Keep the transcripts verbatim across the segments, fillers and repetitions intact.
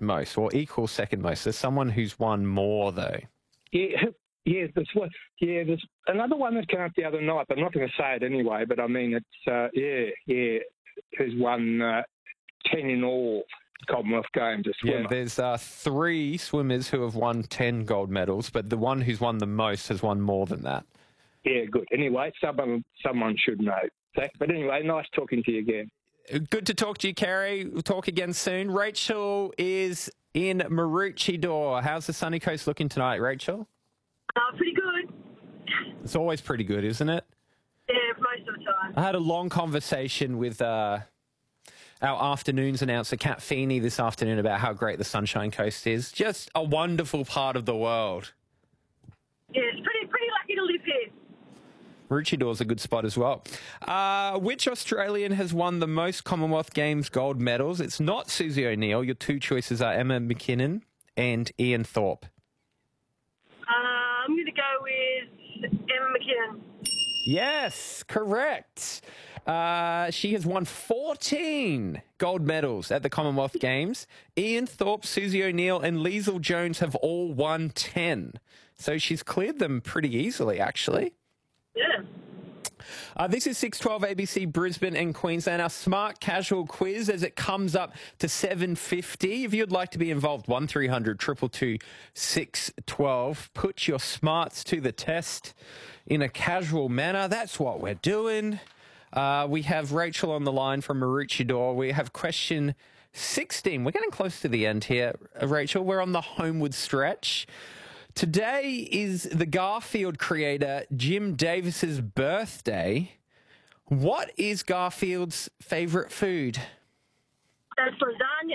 most, or equal second most. There's someone who's won more, though. Yeah, yeah, there's one. Yeah, there's another one that came up the other night, but I'm not going to say it anyway. But I mean, it's uh, yeah, yeah, who's won uh, ten in all Commonwealth Games. A swimmer. Yeah, there's uh, three swimmers who have won ten gold medals, but the one who's won the most has won more than that. Yeah, good. Anyway, someone someone should know. But anyway, nice talking to you again. Good to talk to you, Kerry. We'll talk again soon. Rachel is in Maroochydore. How's the sunny coast looking tonight, Rachel? Uh, pretty good. It's always pretty good, isn't it? Yeah, most of the time. I had a long conversation with uh, our afternoons announcer, Kat Feeney, this afternoon about how great the Sunshine Coast is. Just a wonderful part of the world. Yeah, it's pretty, pretty lucky to live here. Maroochydore is a good spot as well. Uh, which Australian has won the most Commonwealth Games gold medals? It's not Susie O'Neill. Your two choices are Emma McKinnon and Ian Thorpe. Uh, I'm going to go with Emma McKinnon. Yes, correct. Uh, she has won fourteen gold medals at the Commonwealth Games. Ian Thorpe, Susie O'Neill and Liesl Jones have all won ten. So she's cleared them pretty easily, actually. Yeah. Uh, this is six twelve A B C Brisbane and Queensland. Our smart casual quiz as it comes up to seven fifty. If you'd like to be involved, one three hundred two two two six one two. Put your smarts to the test in a casual manner. That's what we're doing. Uh, we have Rachel on the line from Maroochydore. We have question sixteen. We're getting close to the end here, Rachel. We're on the homeward stretch. Today is the Garfield creator Jim Davis's birthday. What is Garfield's favourite food? That's lasagna.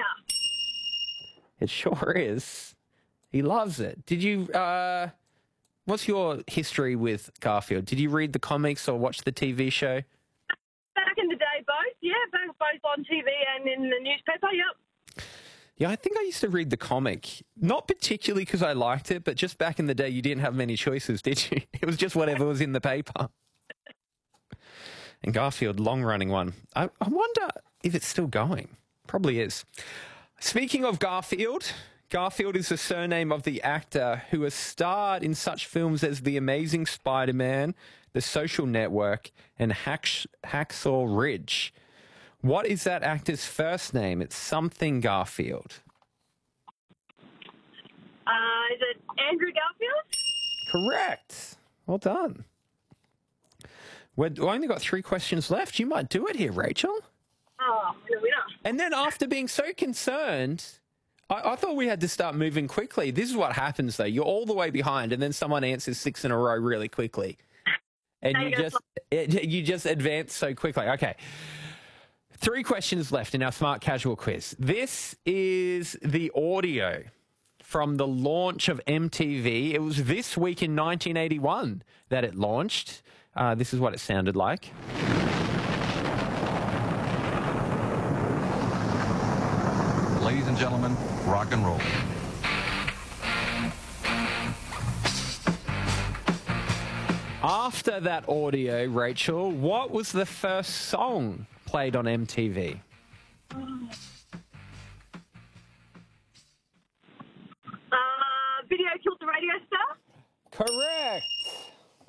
It sure is. He loves it. Did you, uh, what's your history with Garfield? Did you read the comics or watch the T V show? Back in the day, both. Yeah, both, both on T V and in the newspaper, yep. Yeah, I think I used to read the comic, not particularly because I liked it, but just back in the day, you didn't have many choices, did you? It was just whatever was in the paper. And Garfield, long-running one. I, I wonder if it's still going. Probably is. Speaking of Garfield, Garfield is the surname of the actor who has starred in such films as The Amazing Spider-Man, The Social Network, and Hacks- Hacksaw Ridge. What is that actor's first name? It's something Garfield. Uh, is it Andrew Garfield? Correct. Well done. We've only got three questions left. You might do it here, Rachel. Oh, the winner. And then after being so concerned, I, I thought we had to start moving quickly. This is what happens, though. You're all the way behind, and then someone answers six in a row really quickly. And you just, it, you just advance so quickly. Okay. Three questions left in our Smart Casual quiz. This is the audio from the launch of M T V. It was this week in nineteen eighty-one that it launched. Uh, this is what it sounded like. Ladies and gentlemen, rock and roll. After that audio, Rachel, what was the first song played on M T V? Uh, Video Killed the Radio Star? Correct.